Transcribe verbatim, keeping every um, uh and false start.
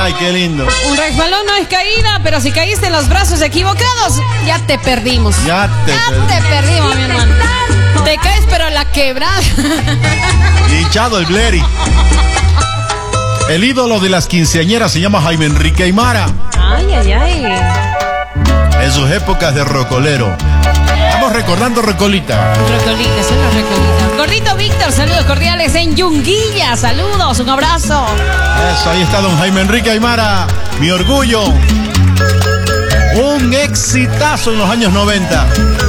ay, qué lindo. Un resbalón no es caída, pero si caíste en los brazos equivocados, ya te perdimos. Ya te, ya per- te perdimos, mi hermano. Te caes, pero la quebrada. Hinchado el Bleri. El ídolo de las quinceañeras se llama Jaime Enrique Aymara. Ay, ay, ay. En sus épocas de rocolero. Estamos recordando Recolita. Recolita, son los recolitas. Gordito Víctor, saludos cordiales en Yunguilla. Saludos, un abrazo. Eso, ahí está don Jaime Enrique Aymara. Mi orgullo. Un exitazo en los años noventa.